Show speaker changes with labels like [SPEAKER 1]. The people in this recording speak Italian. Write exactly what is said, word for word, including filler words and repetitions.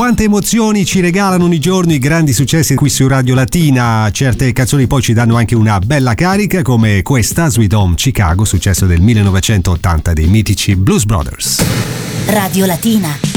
[SPEAKER 1] Quante emozioni ci regalano ogni giorno i grandi successi qui su Radio Latina. Certe canzoni poi ci danno anche una bella carica, come questa, Sweet Home Chicago, successo del millenovecentottanta dei mitici Blues Brothers.
[SPEAKER 2] Radio Latina.